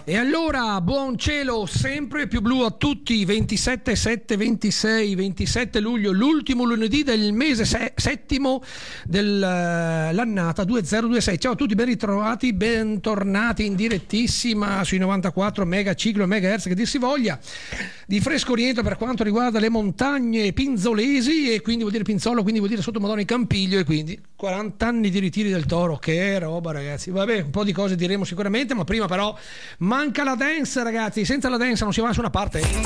E allora, buon cielo sempre più blu a tutti. 27, 7, 26, 27 luglio, l'ultimo lunedì del mese settimo dell'annata 2026. Ciao a tutti, ben ritrovati, bentornati in direttissima sui 94 megahertz, che dir si voglia, di fresco oriente per quanto riguarda le montagne pinzolesi, e quindi vuol dire Pinzolo, quindi vuol dire sotto Madonna in Campiglio, e quindi 40 anni di ritiri del Toro. Che roba, ragazzi. Vabbè, un po' di cose diremo sicuramente, ma prima però manca la dance, ragazzi. Senza la dance non si va da nessuna parte.